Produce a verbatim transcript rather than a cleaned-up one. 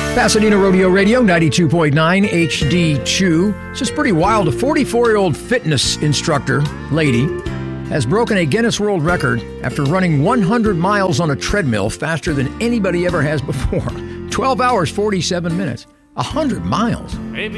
Pasadena Rodeo Radio, ninety-two point nine H D two. This is pretty wild. A forty-four-year-old fitness instructor, lady, has broken a Guinness World Record after running one hundred miles on a treadmill faster than anybody ever has before. twelve hours, forty-seven minutes. one hundred miles.